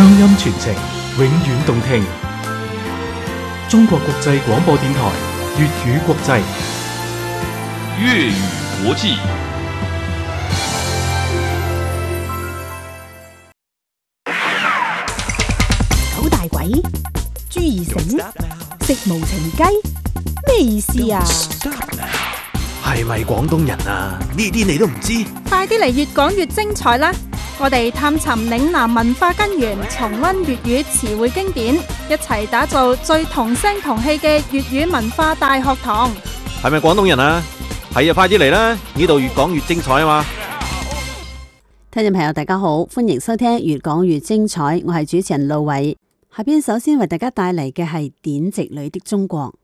音傳情，永遠動聽。中國國際廣播電台粵語國際， 粵語國際。 九大簋，朱二繩，食無情雞，咩意思啊？ 係咪廣東人啊？呢啲你都唔知？ 快啲嚟越講越精彩啦！我哋探尋嶺南文化根源，重溫粵語詞彙經典，一齊打造最同聲同氣嘅粵語文化大學堂。 係咪廣東人啊？係啊，快啲嚟啦！呢度越講越精彩啊嘛！ 聽眾朋友大家好，歡迎收聽越講越精彩，我係主持人路偉。下邊首先為大家帶嚟嘅係典籍裏的中國，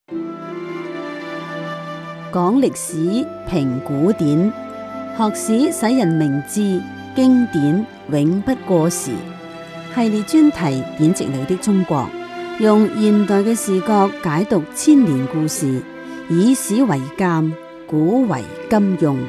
講歷史評古典，學史使人明智，經典永不過時。系列專題典籍裏的中國，用現代嘅視角解讀千年故事，以史為鑑，古為今用。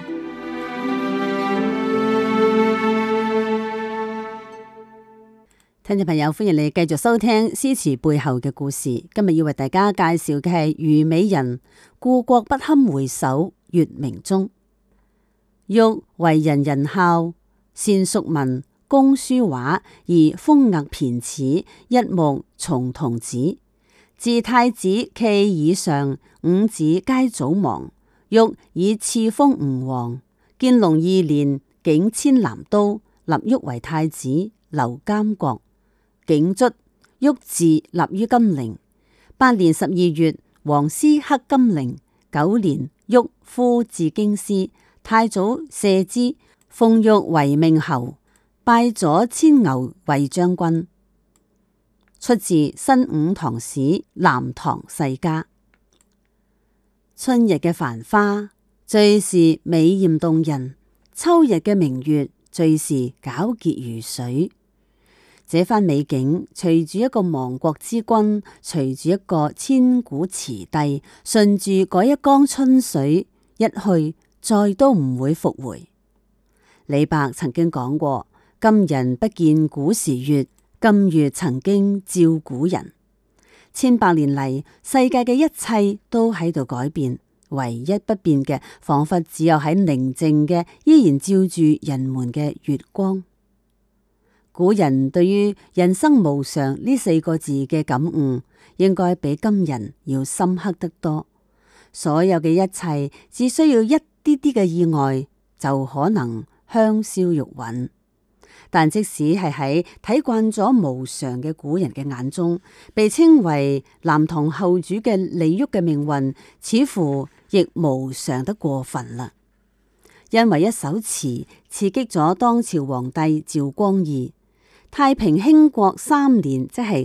聽眾朋友，歡迎你繼續收聽詩詞背後嘅故事。今日要為大家介紹嘅係虞美人故國不堪回首月明中。欲為人人孝，善淑文，工書畫，而風額駢齒，一目從童子。自太子冀以上，五子皆早亡。欲以賜封吳王。建隆2年，景遷南都，立旭為太子，留監國。景卒，旭嗣立於金陵。8年12月，王師刻金陵。9年，旭夫至京師，太祖赦之，封旭為命侯，拜左千牛衛將軍。出自《新五唐史·南唐世家》。春日嘅繁花最是美艷動人，秋日嘅明月最是皎潔如水。這番美景，隨住一個亡國之君，隨住一個千古詞帝，順住嗰一江春水一去，再都唔會復回。李白曾經講過：今人不見古時月，今月曾經照古人。千百年嚟，世界嘅一切都喺度改變，唯一不變嘅，仿佛只有喺寧靜嘅依然照住人們嘅月光。古人對於人生無常呢4個字嘅感悟，應該比今人要深刻得多。所有嘅一切，只需要一啲啲嘅意外，就可能香消玉殞。但即使係喺睇慣咗無常嘅古人嘅眼中，被稱為南唐後主嘅李煜嘅命運，似乎亦無常得過分啦。因為一首詞刺激咗當朝皇帝趙光義。太平興國3年，即係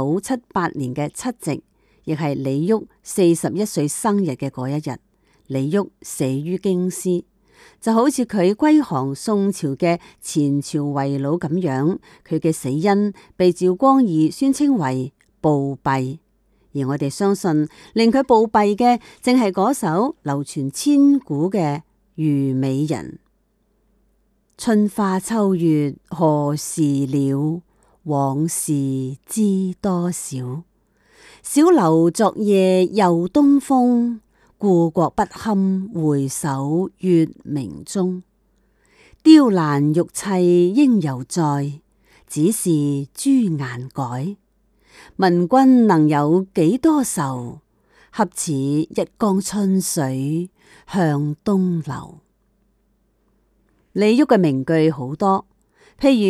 978年嘅7夕，亦係李煜41歲生日嘅嗰一日，李煜死於京師。就好似佢歸降宋朝嘅前朝遺老咁樣，佢嘅死因被趙光義宣稱為暴斃。而我哋相信，令佢暴斃嘅正係嗰首流傳千古嘅《虞美人》。春花秋月何時了？往事知多少？小樓昨夜又東風，故國不堪回首月明中。雕欄玉砌應猶在，只是朱顏改。問君能有幾多愁？恰似一江春水向東流。李煜嘅名句好多，譬如